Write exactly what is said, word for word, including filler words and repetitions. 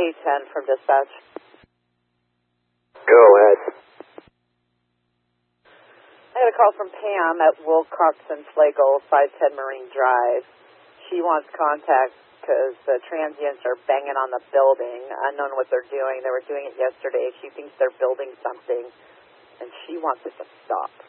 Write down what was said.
A ten from dispatch. Go ahead. I got a call from Pam at Wilcox and Flagel, five ten Marine Drive. She wants contact because the transients are banging on the building, unknown what they're doing. They were doing it yesterday. She thinks they're building something, and she wants it to stop.